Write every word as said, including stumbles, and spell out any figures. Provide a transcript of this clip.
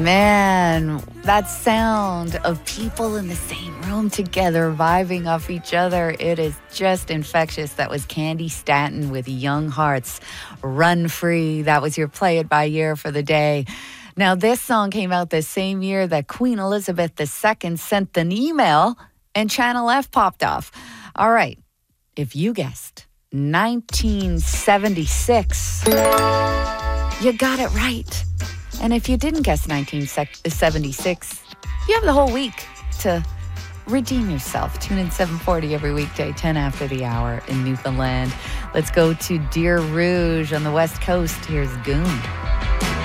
Man, that sound of people in the same room together, vibing off each other, it is just infectious. That was Candy Stanton with Young Hearts, Run Free. That was your Play It By Year for the day. Now, this song came out the same year that Queen Elizabeth the Second sent an email and Channel F popped off. All right, if you guessed nineteen seventy-six, you got it right. And if you didn't guess nineteen seventy-six, you have the whole week to redeem yourself. Tune in seven forty every weekday, ten after the hour in Newfoundland. Let's go to Deer Rouge on the West Coast. Here's Goon.